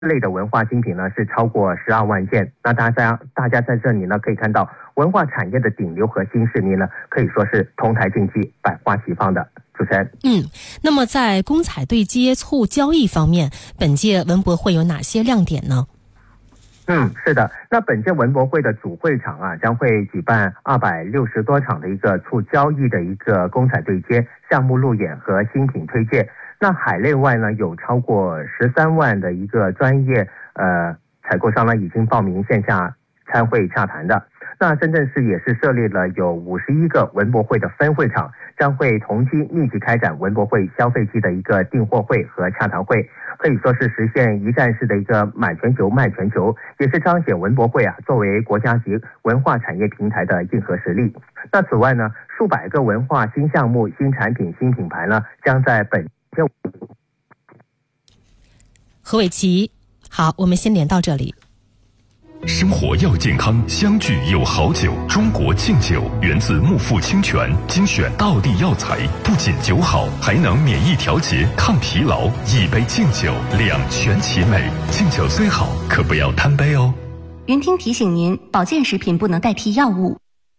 类的文化精品呢是超过12万件。那大家在这里呢可以看到，文化产业的顶流和新势力呢可以说是同台竞技，百花齐放的。主持人， 那么在公彩对接促交易方面，本届文博会有哪些亮点呢？ 是的，那本届文博会的主会场将会举办260多场的一个促交易的一个公彩对接、项目路演和新品推介。那海内外呢有超过13万的一个专业采购商呢已经报名线下参会洽谈的。那深圳市也是设立了有51个文博会的分会场，将会同期密集开展文博会消费季的一个订货会和洽谈会，可以说是实现一站式的一个买全球卖全球，也是彰显文博会作为国家级文化产业平台的硬核实力。那此外呢，数百个文化新项目、新产品、新品牌呢将在本届。 何伟奇，好，我们先连到这里。 生活要健康，相聚有好酒。中国敬酒源自木富清泉，精选道地药材，不仅酒好，还能免疫调节、抗疲劳。一杯敬酒，两全其美。敬酒虽好，可不要贪杯哦。 云听提醒您，保健食品不能代替药物。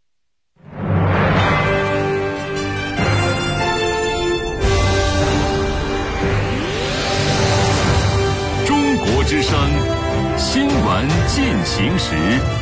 中国之声，新闻进行时。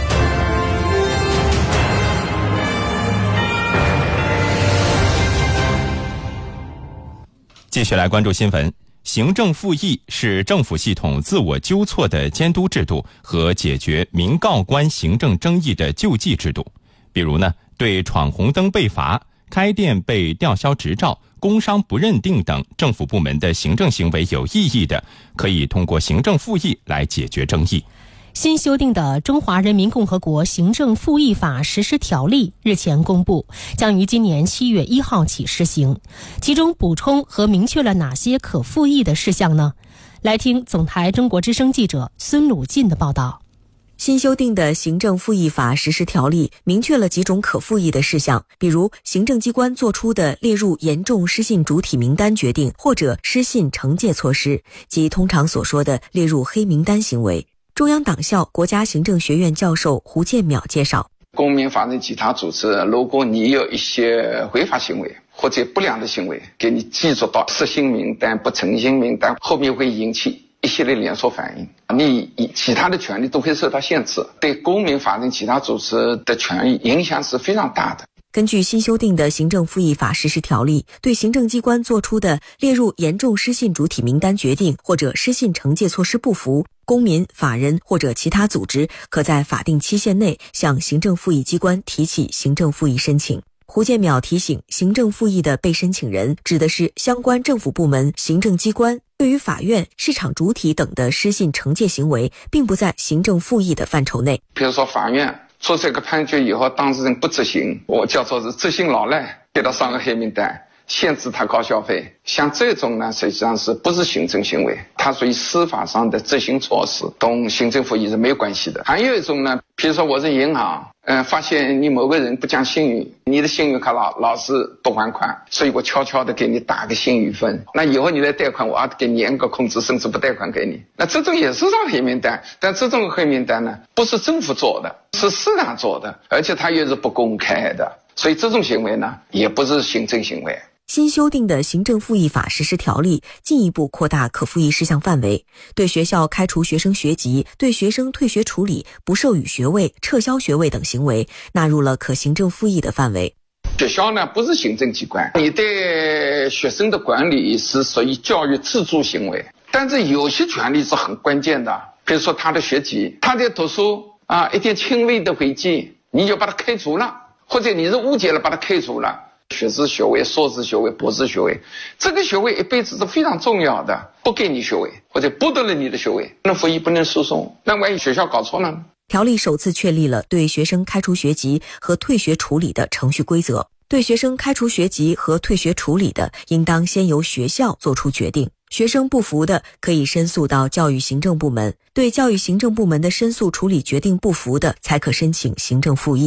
继续来关注新闻。行政复议是政府系统自我纠错的监督制度和解决民告官行政争议的救济制度。比如呢，对闯红灯被罚、开店被吊销执照、工商不认定等政府部门的行政行为有异议的，可以通过行政复议来解决争议。 新修订的《中华人民共和国行政复议法实施条例》日前公布，将于今年7月1号起施行。其中补充和明确了哪些可复议的事项呢？来听总台中国之声记者孙鲁进的报道。 新修订的行政复议法实施条例明确了几种可复议的事项，比如行政机关作出的列入严重失信主体名单决定或者失信惩戒措施，即通常所说的列入黑名单行为。中央党校国家行政学院教授胡建淼介绍， 公民法人其他组织，如果你有一些违法行为或者不良的行为，给你记入到失信名单、不诚信名单，后面会引起一系列连锁反应，你其他的权利都会受到限制，对公民法人其他组织的权益影响是非常大的。 根据新修订的行政复议法实施条例，对行政机关作出的列入严重失信主体名单决定或者失信惩戒措施不服，公民、法人或者其他组织可在法定期限内向行政复议机关提起行政复议申请。胡建淼提醒，行政复议的被申请人指的是相关政府部门、行政机关，对于法院、市场主体等的失信惩戒行为，并不在行政复议的范畴内。 比如说法院出这个判决以后，当事人不执行，我叫做是执行老赖，给他上个黑名单，限制他高消费，像这种呢，实际上是不是行政行为，它属于司法上的执行措施，同行政复议是没有关系的。还有一种呢，比如说我是银行，发现你某个人不讲信誉，你的信用卡老是不还款，所以我悄悄的给你打个信誉分，那以后你来贷款，我给你严格控制，甚至不贷款给你。那这种也是上黑名单，但这种黑名单呢，不是政府做的，是市场做的，而且它也是不公开的，所以这种行为呢，也不是行政行为。 新修订的行政复议法实施条例进一步扩大可复议事项范围，对学校开除学生学籍、对学生退学处理、不授予学位、撤销学位等行为纳入了可行政复议的范围。 学校呢不是行政机关，你对学生的管理是属于教育自主行为，但是有些权利是很关键的，比如说他的学籍，他在读书一点轻微的违纪你就把他开除了，或者你是误解了把他开除了。学士学位、硕士学位、博士学位，这个学位一辈子是非常重要的，不给你学位或者剥夺了你的学位，不能复议，不能诉讼，那万一学校搞错了呢？ 条例首次确立了对学生开除学籍和退学处理的程序规则。对学生开除学籍和退学处理的，应当先由学校做出决定。学生不服的，可以申诉到教育行政部门，对教育行政部门的申诉处理决定不服的，才可申请行政复议。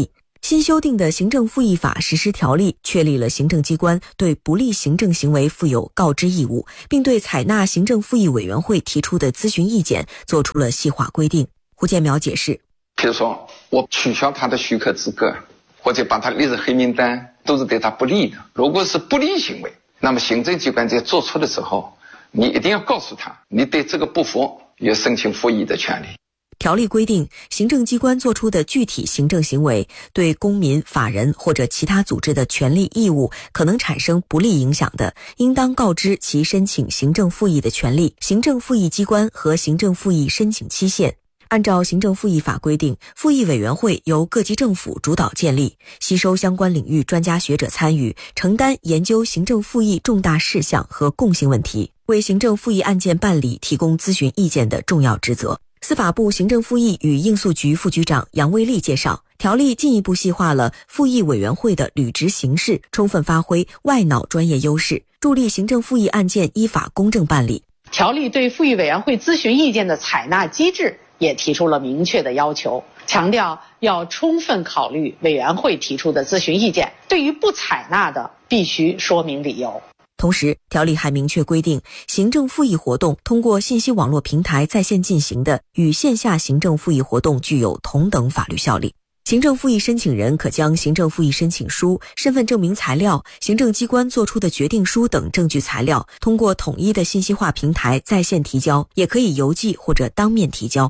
新修订的行政复议法实施条例确立了行政机关对不利行政行为负有告知义务，并对采纳行政复议委员会提出的咨询意见做出了细化规定。胡建苗解释， 比如说我取消他的许可资格，或者把他列入黑名单，都是对他不利的。如果是不利行为，那么行政机关在做出的时候，你一定要告诉他，你对这个不服，有申请复议的权利。 条例规定，行政机关作出的具体行政行为对公民、法人或者其他组织的权利义务可能产生不利影响的，应当告知其申请行政复议的权利、行政复议机关和行政复议申请期限。按照行政复议法规定，复议委员会由各级政府主导建立，吸收相关领域专家学者参与，承担研究行政复议重大事项和共性问题，为行政复议案件办理提供咨询意见的重要职责。司法部行政复议与应诉局副局长杨卫利介绍，条例进一步细化了复议委员会的履职形式，充分发挥外脑专业优势，助力行政复议案件依法公正办理。 条例对复议委员会咨询意见的采纳机制也提出了明确的要求，强调要充分考虑委员会提出的咨询意见，对于不采纳的必须说明理由。 同时，条例还明确规定，行政复议活动通过信息网络平台在线进行的，与线下行政复议活动具有同等法律效力。行政复议申请人可将行政复议申请书、身份证明材料、行政机关作出的决定书等证据材料，通过统一的信息化平台在线提交，也可以邮寄或者当面提交。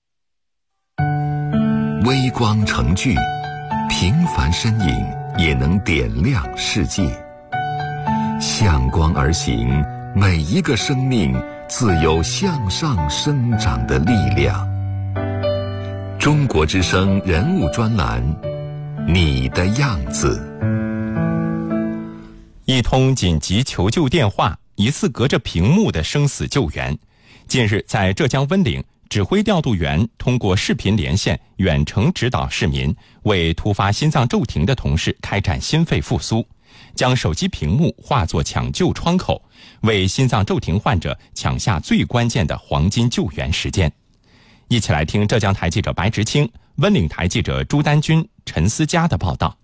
微光成炬，平凡身影也能点亮世界。向光而行，每一个生命自有向上生长的力量。中国之声人物专栏，你的样子。 一通紧急求救电话，一次隔着屏幕的生死救援。近日，在浙江温岭，指挥调度员通过视频连线远程指导市民，为突发心脏骤停的同事开展心肺复苏，将手机屏幕化作抢救窗口，为心脏骤停患者抢下最关键的黄金救援时间。一起来听浙江台记者白直清、温岭台记者朱丹军、陈思佳的报道。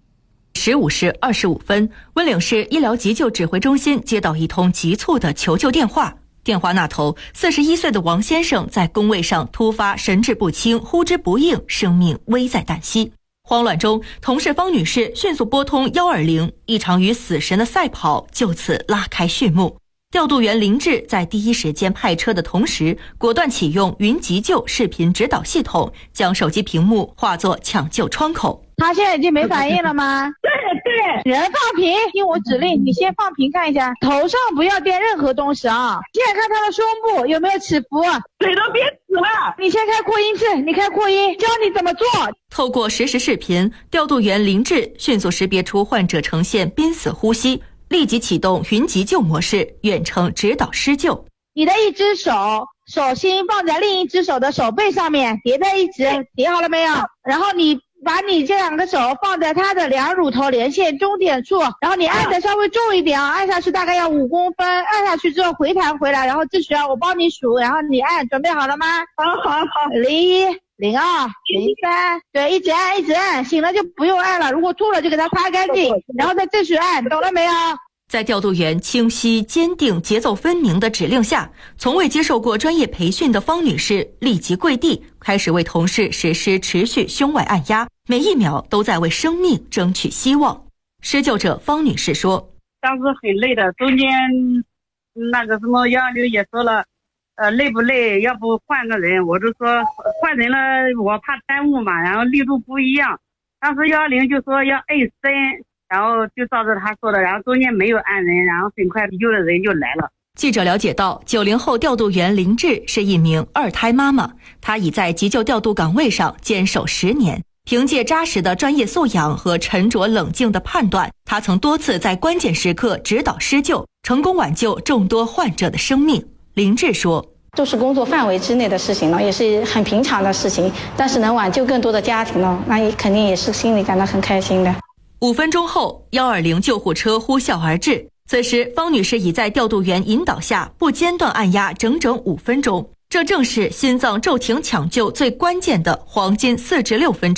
15时25分，温岭市医疗急救指挥中心接到一通急促的求救电话。电话那头，41岁的王先生在工位上突发神志不清、呼之不应，生命危在旦夕。慌乱中，同事方女士迅速拨通120，一场与死神的赛跑就此拉开序幕。调度员林志在第一时间派车的同时，果断启用云急救视频指导系统，将手机屏幕化作抢救窗口。 他现在已经没反应了吗？对，人放平，听我指令，你先放平看一下，头上不要垫任何东西啊。现在看他的胸部有没有起伏，嘴都憋死了。你先开扩音器，你开扩音，教你怎么做。 透过实时视频，调度员林志迅速识别出患者呈现濒死呼吸，立即启动云急救模式，远程指导施救。 你的一只手心放在另一只手的手背上面，叠在一起，叠好了没有？然后你把你这两个手放在他的两乳头连线中点处，然后你按的稍微重一点啊，按下去大概要5公分，按下去之后回弹回来，然后继续我帮你数，然后你按，准备好了吗？好。01、02、03，对，一直按，醒了就不用按了，如果吐了就给它擦干净，然后再继续按，懂了没有？ 在调度员清晰、坚定、节奏分明的指令下，从未接受过专业培训的方女士立即跪地，开始为同事实施持续胸外按压，每一秒都在为生命争取希望。施救者方女士说：“ 当时很累的，中间那个什么120也说了，累不累？要不换个人？我就说换人了，我怕耽误嘛，然后力度不一样。当时120就说要按深。”然后就照着他说的，然后中间没有按人，然后很快急救的人就来了。 记者了解到，90后调度员林志是一名2胎妈妈，她已在急救调度岗位上坚守10年，凭借扎实的专业素养和沉着冷静的判断，她曾多次在关键时刻指导施救，成功挽救众多患者的生命。林志说：“ 就是工作范围之内的事情了，也是很平常的事情，但是能挽救更多的家庭了，那肯定也是心里感到很开心的。 ”5分钟后，120救护车呼啸而至。此时，方女士已在调度员引导下不间断按压整整5分钟。这正是心脏骤停抢救最关键的黄金4至6分钟。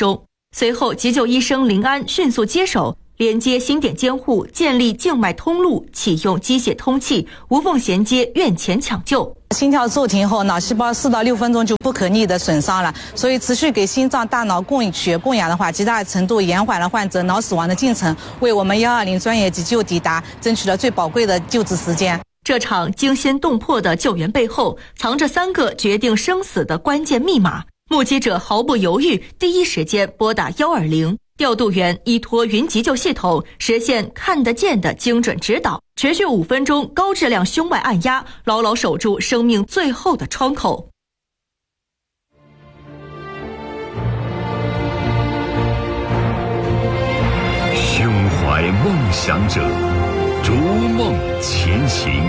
随后，急救医生林安迅速接手，连接心点监护，建立静脉通路，启用机械通气，无缝衔接院前抢救。 心跳骤停后，脑细胞4到6分钟就不可逆的损伤了，所以持续给心脏、大脑供血供氧的话，极大程度延缓了患者脑死亡的进程，为我们120专业急救抵达争取了最宝贵的救治时间。 这场惊心动魄的救援背后，藏着3个决定生死的关键密码。目击者毫不犹豫，第一时间拨打120，调度员依托云急救系统，实现看得见的精准指导，持续5分钟，高质量胸外按压，牢牢守住生命最后的窗口。 胸怀梦想者，逐梦前行，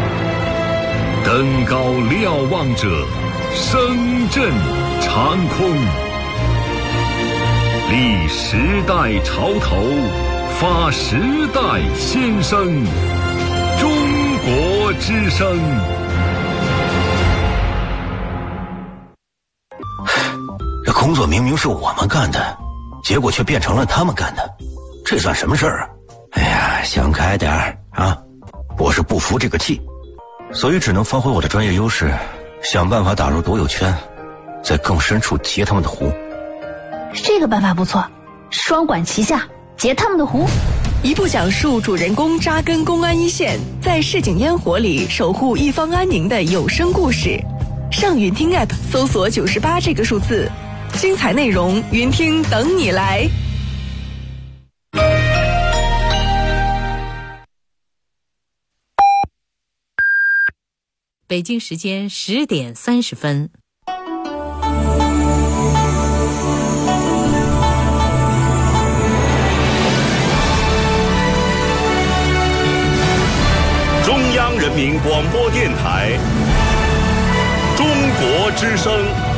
登高瞭望者，声震长空，立时代潮头，发时代先声，中国之声。 这工作明明是我们干的，结果却变成了他们干的，这算什么事儿啊？哎呀，想开点儿啊！我是不服这个气，所以只能发挥我的专业优势，想办法打入独有圈，在更深处截他们的湖。 这个办法不错，双管齐下，截他们的湖。 一部讲述主人公扎根公安一线，在市井烟火里守护一方安宁的有声故事。上云听 App 搜索98这个数字，精彩内容云听等你来。 北京时间10点30分。 中央人民广播电台，中国之声。